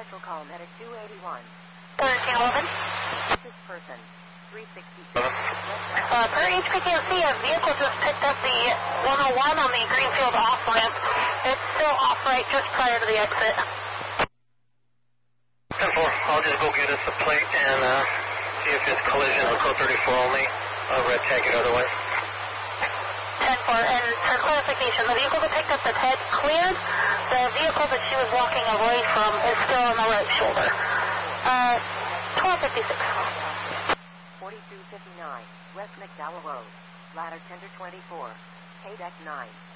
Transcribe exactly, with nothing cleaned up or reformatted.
Special call medic two eighty-one. thirteen eleven. This person, three sixty-six. Uh, per H P K C, a vehicle just picked up the one oh one on the Greenfield off-ramp. It's still off-right just prior to the exit. ten four, I'll just go get us a plate and uh, see if it's collision or code thirty-four only. I'll red tag it otherwise. ten four, and for clarification, the vehicle that picked up the head cleared. The vehicle that she was walking away from is still on the right shoulder. Uh, twelve fifty-six. forty-two fifty-nine, West McDowell Road, ladder tender twenty-four, K D E C nine.